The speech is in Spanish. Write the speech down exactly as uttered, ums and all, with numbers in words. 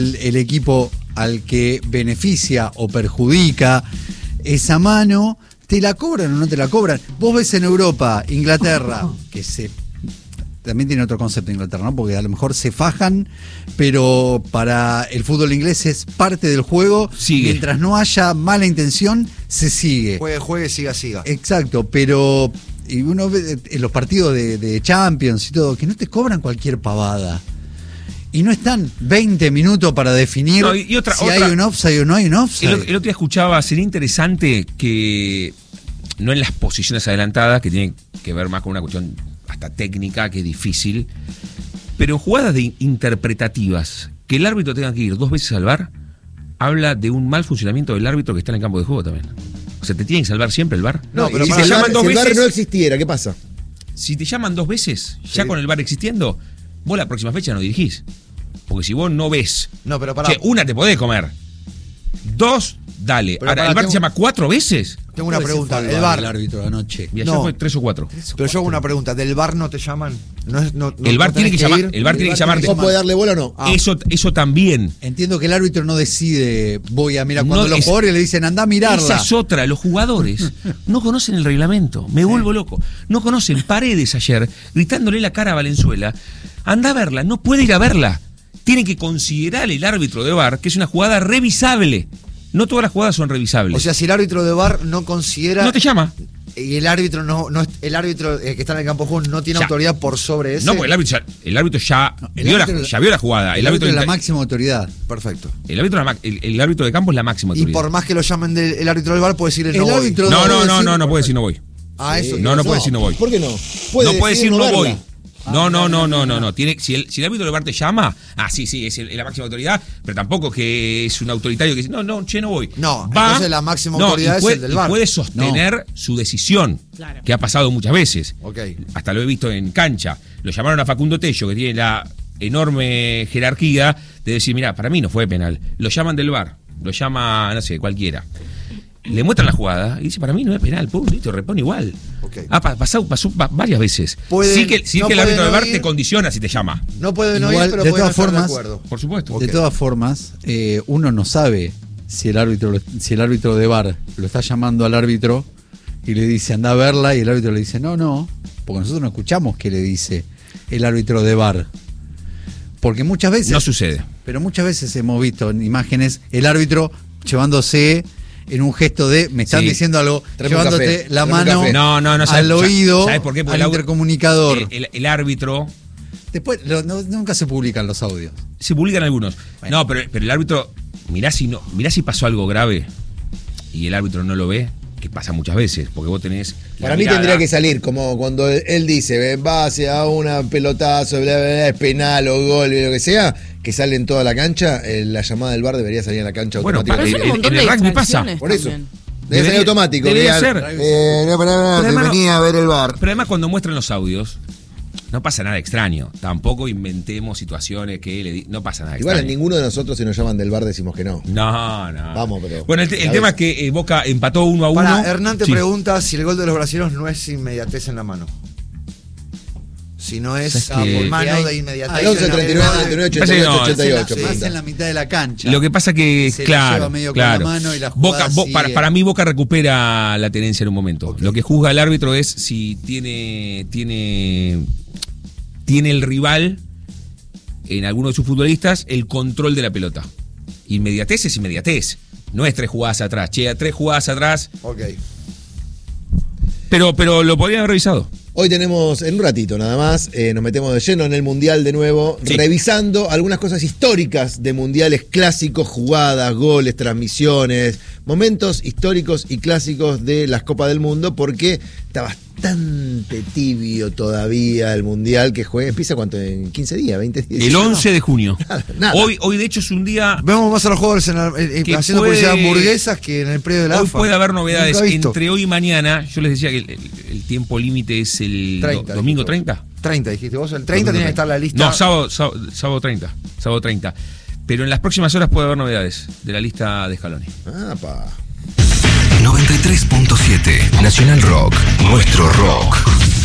el, el equipo al que beneficia o perjudica esa mano, ¿te la cobran o no te la cobran? Vos ves en Europa, Inglaterra, que se también tiene otro concepto Inglaterra, ¿no? Porque a lo mejor se fajan, pero para el fútbol inglés es parte del juego. Sigue. Mientras no haya mala intención, se sigue. Juegue, juegue, siga, siga. Exacto, pero y uno ve en los partidos de, de Champions y todo, que no te cobran cualquier pavada. Y no están veinte minutos para definir no, y, y otra, si otra, hay un offside o no hay un offside. El, el otro día escuchaba, sería interesante que, no en las posiciones adelantadas, que tienen que ver más con una cuestión hasta técnica, que es difícil, pero en jugadas de interpretativas, que el árbitro tenga que ir dos veces al V A R, habla de un mal funcionamiento del árbitro que está en el campo de juego también. O sea, ¿te tienen que salvar siempre el V A R? No, pero si para te el llaman V A R, dos si el V A R veces, no existiera, ¿qué pasa? Si te llaman dos veces, ya Sí. con el V A R existiendo, vos la próxima fecha no dirigís. Porque si vos no ves, No, pero para. che, una te podés comer, dos, dale. Pero Ahora, pará, ¿el V A R tengo- te llama cuatro veces? Tengo una ¿Puede ser pregunta. falta El V A del R. árbitro de anoche. Y ayer No. fue tres o cuatro. Pero yo hago una pregunta. ¿Del V A R no te llaman? No es, no, no- El V A R no tiene tenés que llamar, ir. el V A R tiene que llamarte. ¿Vos podés darle bola o no? Ah. Eso, eso también. Entiendo que el árbitro no decide, voy a mirar, No, cuando los es- jugadores le dicen anda a mirarla. Esa es otra. Los jugadores no conocen el reglamento. Me vuelvo loco. No conocen Paredes ayer, gritándole la cara a Valenzuela. Anda a verla. No puede ir a verla. Tiene que considerar el árbitro de V A R que es una jugada revisable. No todas las jugadas son revisables. O sea, si el árbitro de V A R no considera. no te llama. Y el árbitro no, no es- el árbitro eh, que está en el campo de juego no tiene Ya. autoridad por sobre ese. No, porque el árbitro ya, el árbitro ya, el vio, árbitro- la, ya vio la jugada. El árbitro es la inter- máxima autoridad. Perfecto. el árbitro, la ma- el, el árbitro de campo es la máxima Y autoridad. por más que lo llamen del el árbitro del V A R, puede decir el, El no voy. árbitro- No, no, puede no, decir- no, no puede decir no voy. Ah, eso. No, no puede decir no voy. ¿Por qué no? No puede decir no verla. voy. No, no, no, no, no, no. Tiene, si, el, si el árbitro del V A R te llama, ah, sí, sí, es, el- es la máxima autoridad, pero tampoco que es un autoritario que dice, no, no, che, no voy. No, Va, entonces la máxima no, autoridad y es puede, el del y V A R. puede sostener su decisión, Claro. que ha pasado muchas veces. Ok. Hasta lo he visto en cancha. Lo llamaron a Facundo Tello, que tiene la enorme jerarquía de decir, mira, para mí no fue penal. Lo llaman del V A R, lo llama, no sé, cualquiera. Le muestran la jugada y dice, para mí no es penal, pum, listo, repone igual. Ok. Ha pa- pasado, pasó va- varias veces. Pueden- sí que, sí no que el árbitro pueden del V A R oír. te condiciona si te llama. No puede no Igual, ir, pero de puede no todas estar de formas- acuerdo. Por supuesto. De todas formas, eh, uno no sabe si el árbitro lo- si el árbitro de V A R lo está llamando al árbitro y le dice anda a verla y el árbitro le dice no, no, porque nosotros no escuchamos qué le dice el árbitro de V A R. Porque muchas veces... No sucede. Pero muchas veces hemos visto en imágenes el árbitro llevándose en un gesto de me están Sí. diciendo algo, Tráeme un llevándote café, la tráeme un mano café. No, no, no. al ¿sabes- oído, ¿sabes por qué? Porque al el au- intercomunicador. eh, El, el árbitro... Después lo- no- nunca se publican los audios. Se publican algunos. Bueno. No, pero, pero el árbitro, mirá si no, mirá si pasó algo grave y el árbitro no lo ve, que pasa muchas veces, porque vos tenés. la Para mí mirada. tendría que salir, como cuando él, él dice, en base a una pelotazo, bla, bla, bla, es penal o gol, y lo que sea, que sale en toda la cancha, eh, la llamada del V A R debería salir a la cancha Bueno, Pero automáticamente. son un En- montón en de el rugby pasa. distracciones Por eso. también. Debe ser Debería- automático. debería que ser. al- Eh, no, pará, pará, Pero se además venía a ver el V A R. Pero además cuando muestran los audios, no pasa nada extraño. Tampoco inventemos situaciones que le di- no pasa nada Igual a extraño. ninguno de nosotros, si nos llaman del V A R, decimos que no. No, no. Vamos, pero- Bueno, el, te- el a tema es veces. que eh, Boca empató uno a uno. Para, Hernán te Sí. pregunta si el gol de los brasileños no es inmediatez en la mano. Si no es ¿Sabes qué? mano hay- de inmediatez. hay Al once, en la- treinta y nueve, treinta y nueve, ochenta y ocho, Parece que no, ochenta y Más ocho. en la- más pregunta. en la mitad de la cancha. Lo que pasa que, Se la claro, lleva medio con claro. la mano y la Boca, jugada Bo- sigue. para, para mí Boca recupera la tenencia en un momento. Lo que juzga el árbitro es si tiene, tiene, tiene el rival, en alguno de sus futbolistas, el control de la pelota. Inmediatez es inmediatez. No es tres jugadas atrás. Che, tres jugadas atrás. Ok. Pero, pero lo podrían haber revisado. Hoy tenemos, en un ratito nada más, eh, nos metemos de lleno en el Mundial de nuevo, Sí. revisando algunas cosas históricas de mundiales clásicos, jugadas, goles, transmisiones, momentos históricos y clásicos de las Copas del Mundo, porque está bastante tibio todavía el Mundial que juega. ¿Empieza cuánto? ¿En quince días? ¿veinte días? El once de junio. nada. Hoy, hoy, de hecho, es un día. Vemos más a los jugadores en la- eh, Que haciendo puede- publicidad de hamburguesas que en el predio de la Hoy AFA. puede haber novedades. Nunca he visto. Entre hoy y mañana, yo les decía que el, el- el tiempo límite es el treinta, do- domingo dijiste treinta. vos. treinta, dijiste vos. El treinta tiene que estar la lista. No, sábado, sábado, sábado treinta. Sábado treinta. Pero en las próximas horas puede haber novedades de la lista de Scaloni. Ah, pa. noventa y tres punto siete Nacional Rock, nuestro rock.